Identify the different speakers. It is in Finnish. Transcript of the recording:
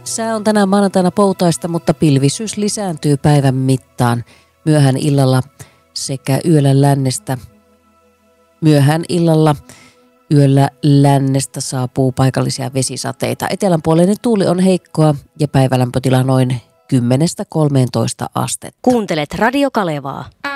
Speaker 1: Sää on tänään maanantaina poutaista, mutta pilvisyys lisääntyy päivän mittaan. Myöhään illalla sekä yöllä lännestä saapuu paikallisia vesisateita. Etelänpuoleinen tuuli on heikkoa ja päivälämpötila noin 10–13 astetta.
Speaker 2: Kuuntelet Radio Kalevaa.